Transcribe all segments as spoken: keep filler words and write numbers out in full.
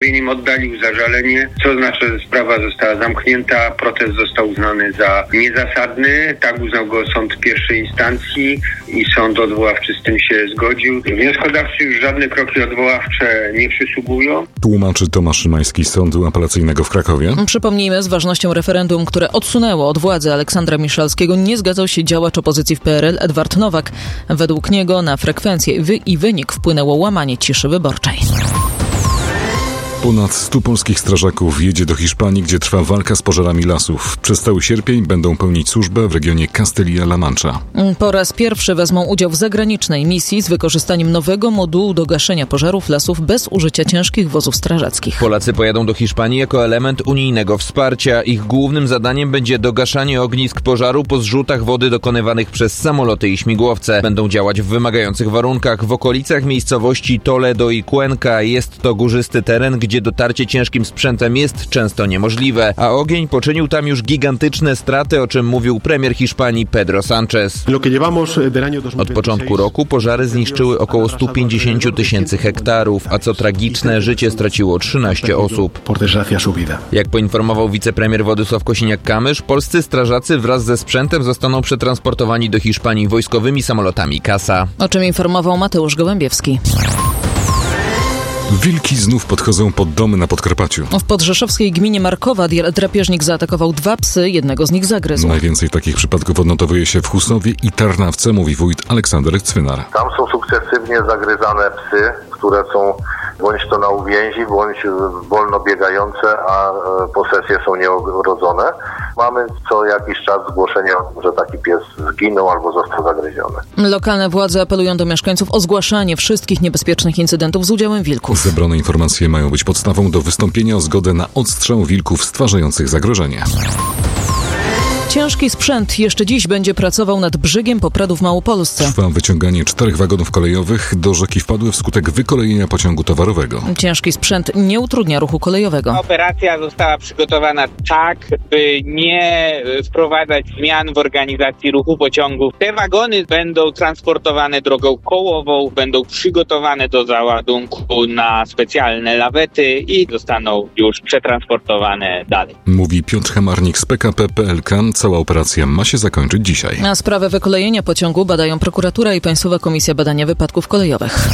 postanowieniem oddalił zażalenie, co oznacza, że sprawa została zamknięta, protest został uznany za niezasadny. Tak uznał go sąd pierwszej instancji i sąd odwoławczy z tym się zgodził. Wnioskodawcy już żadne kroki odwoławcze nie przysługują. Tłumaczy Tomasz Szymański z Sądu Apelacyjnego w Krakowie. Przypomnijmy, z ważnością referendum, które odsunęło od władzy Aleksandra Miszalskiego, nie zgadzał się działacz opozycji w P R L Edward Nowak. Według niego na frekwencję i wynik wpłynęło łamanie ciszy wyborczej. Ponad stu polskich strażaków jedzie do Hiszpanii, gdzie trwa walka z pożarami lasów. Przez cały sierpień będą pełnić służbę w regionie Castilla-La Mancha. Po raz pierwszy wezmą udział w zagranicznej misji z wykorzystaniem nowego modułu do gaszenia pożarów lasów bez użycia ciężkich wozów strażackich. Polacy pojadą do Hiszpanii jako element unijnego wsparcia. Ich głównym zadaniem będzie dogaszanie ognisk pożaru po zrzutach wody dokonywanych przez samoloty i śmigłowce. Będą działać w wymagających warunkach. W okolicach miejscowości Toledo i Cuenca jest to górzysty teren, gdzie dotarcie ciężkim sprzętem jest często niemożliwe, a ogień poczynił tam już gigantyczne straty, o czym mówił premier Hiszpanii Pedro Sánchez. Od początku roku pożary zniszczyły około sto pięćdziesiąt tysięcy hektarów, a co tragiczne, życie straciło trzynaście osób. Jak poinformował wicepremier Władysław Kosiniak-Kamysz, polscy strażacy wraz ze sprzętem zostaną przetransportowani do Hiszpanii wojskowymi samolotami Casa. O czym informował Mateusz Gołębiewski. Wilki znów podchodzą pod domy na Podkarpaciu. W podrzeszowskiej gminie Markowa drapieżnik zaatakował dwa psy, jednego z nich zagryzł. Najwięcej takich przypadków odnotowuje się w Husowie i Tarnawce, mówi wójt Aleksander Cwynar. Tam są sukcesywnie zagryzane psy, które są bądź to na uwięzi, bądź wolno biegające, a posesje są nieogrodzone. Mamy co jakiś czas zgłoszenia, że taki pies zginął albo został zagryziony. Lokalne władze apelują do mieszkańców o zgłaszanie wszystkich niebezpiecznych incydentów z udziałem wilków. Zebrane informacje mają być podstawą do wystąpienia o zgodę na odstrzał wilków stwarzających zagrożenie. Ciężki sprzęt jeszcze dziś będzie pracował nad brzegiem Popradu w Małopolsce. Trwa wyciąganie czterech wagonów kolejowych. Do rzeki wpadły wskutek wykolejenia pociągu towarowego. Ciężki sprzęt nie utrudnia ruchu kolejowego. Operacja została przygotowana tak, by nie wprowadzać zmian w organizacji ruchu pociągów. Te wagony będą transportowane drogą kołową, będą przygotowane do załadunku na specjalne lawety i zostaną już przetransportowane dalej. Mówi Piotr Hamarnik z P K P P L K. Cała operacja ma się zakończyć dzisiaj. Na sprawę wykolejenia pociągu badają prokuratura i Państwowa Komisja Badania Wypadków Kolejowych.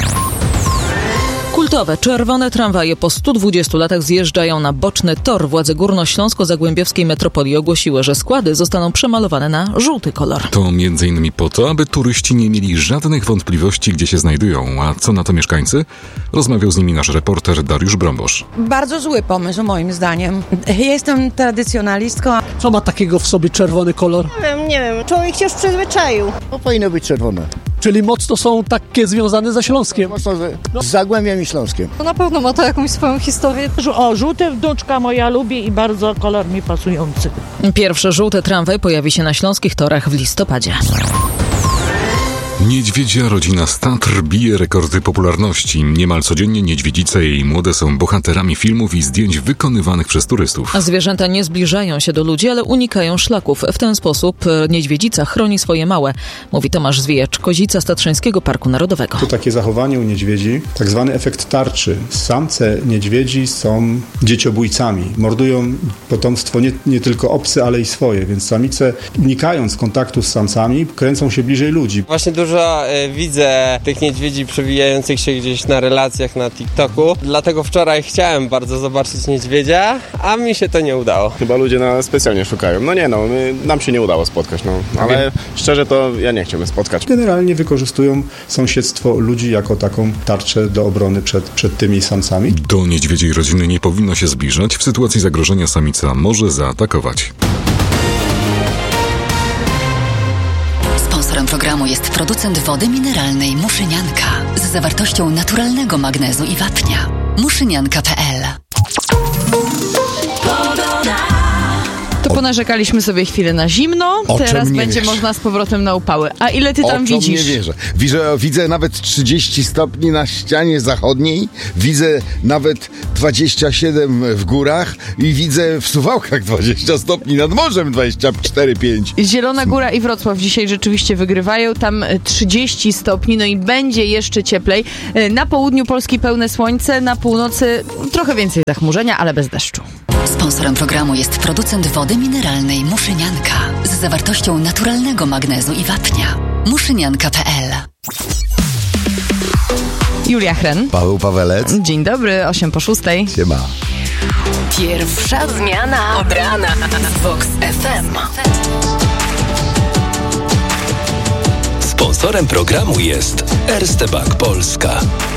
Kultowe czerwone tramwaje po stu dwudziestu latach zjeżdżają na boczny tor. Władze górnośląsko-zagłębiowskiej metropolii ogłosiły, że składy zostaną przemalowane na żółty kolor. To między innymi po to, aby turyści nie mieli żadnych wątpliwości, gdzie się znajdują. A co na to mieszkańcy? Rozmawiał z nimi nasz reporter Dariusz Brąbosz. Bardzo zły pomysł moim zdaniem. Ja jestem tradycjonalistką. Co ma takiego w sobie czerwony kolor? Nie wiem, nie wiem. Człowiek się już przyzwyczaił. To powinno być czerwone. Czyli mocno są takie związane ze Śląskiem. Mocno z, z Zagłębiem i Śląskiem. To na pewno ma to jakąś swoją historię. O, żółty wnuczka moja lubi i bardzo kolor mi pasujący. Pierwszy żółty tramwaj pojawi się na śląskich torach w listopadzie. Niedźwiedzia rodzina z Tatr bije rekordy popularności. Niemal codziennie niedźwiedzice i jej młode są bohaterami filmów i zdjęć wykonywanych przez turystów. Zwierzęta nie zbliżają się do ludzi, ale unikają szlaków. W ten sposób niedźwiedzica chroni swoje małe, mówi Tomasz Zwijacz, kozica z Tatrzańskiego Parku Narodowego. To takie zachowanie u niedźwiedzi, tak zwany efekt tarczy. Samce niedźwiedzi są dzieciobójcami. Mordują potomstwo nie, nie tylko obce, ale i swoje, więc samice, unikając kontaktu z samcami, kręcą się bliżej ludzi. Właśnie dużo y, widzę tych niedźwiedzi przewijających się gdzieś na relacjach na TikToku. Dlatego wczoraj chciałem bardzo zobaczyć niedźwiedzia, a mi się to nie udało. Chyba ludzie nas specjalnie szukają. No nie no, my, nam się nie udało spotkać, no. Ale okay. Szczerze to ja nie chciałbym spotkać. Generalnie wykorzystują sąsiedztwo ludzi jako taką tarczę do obrony przed, przed tymi samcami. Do niedźwiedziej rodziny nie powinno się zbliżać. W sytuacji zagrożenia samica może zaatakować. Sponsorem programu jest producent wody mineralnej Muszynianka z zawartością naturalnego magnezu i wapnia. muszynianka kropka p l Ponarzekaliśmy sobie chwilę na zimno, o teraz czym nie będzie wiesz? można z powrotem na upały. A ile ty tam o czym widzisz? nie wierzę. Widzę, widzę nawet trzydzieści stopni na ścianie zachodniej, widzę nawet dwadzieścia siedem w górach i widzę w Suwałkach dwadzieścia stopni, nad morzem dwadzieścia cztery pięć. Zielona Góra i Wrocław dzisiaj rzeczywiście wygrywają, tam trzydzieści stopni, no i będzie jeszcze cieplej. Na południu Polski pełne słońce, na północy trochę więcej zachmurzenia, ale bez deszczu. Sponsorem programu jest producent wody mineralnej Muszynianka z zawartością naturalnego magnezu i wapnia. muszynianka kropka p l. Julia Hren. Paweł Pawelec. Dzień dobry, osiem po szóstej. Siema. Pierwsza zmiana od rana w Vox F M. Sponsorem programu jest Erste Bank Polska.